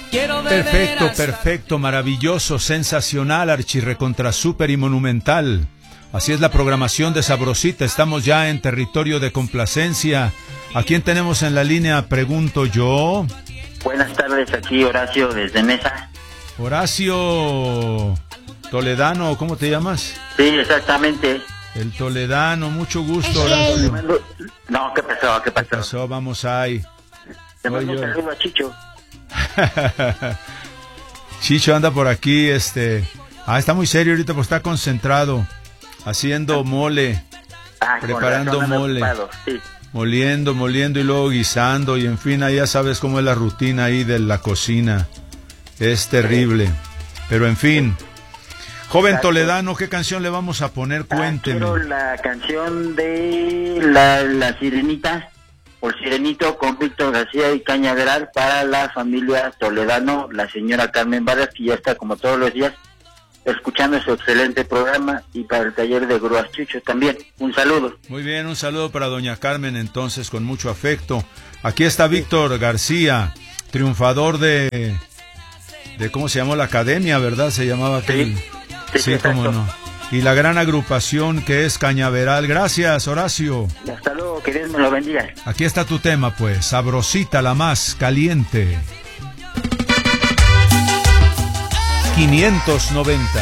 Perfecto, perfecto, maravilloso, sensacional, archirrecontra super y monumental. Así es la programación de Sabrosita. Estamos ya en territorio de complacencia. ¿A quién tenemos en la línea? Pregunto yo. Buenas tardes, aquí Horacio desde Mesa. Horacio Toledano, ¿cómo te llamas? Sí, exactamente. El Toledano, mucho gusto, Horacio. No, ¿qué pasó? ¿Qué pasó? ¿Qué pasó? Vamos ahí. Te mando un saludo a Chicho. Chicho anda por aquí, está muy serio ahorita, pues está concentrado, haciendo mole, preparando mole, sí. moliendo y luego guisando, y en fin, ahí ya sabes cómo es la rutina ahí de la cocina, es terrible, pero en fin. Joven Exacto. Toledano, ¿qué canción le vamos a poner? Cuénteme. Quiero la canción de la Sirenita, por Sirenito, con Víctor García y Cañaveral, para la familia Toledano, la señora Carmen Vargas, que ya está como todos los días escuchando su excelente programa, y para el taller de grúas Chucho también. Un saludo. Muy bien, un saludo para doña Carmen, entonces, con mucho afecto. Aquí está Víctor García, triunfador de ¿cómo se llamó la academia, verdad? Se llamaba aquel. Sí, cómo no. Y la gran agrupación que es Cañaveral. Gracias, Horacio. Hasta luego, que Dios me lo bendiga. Aquí está tu tema, pues. Sabrosita, la más caliente. 590.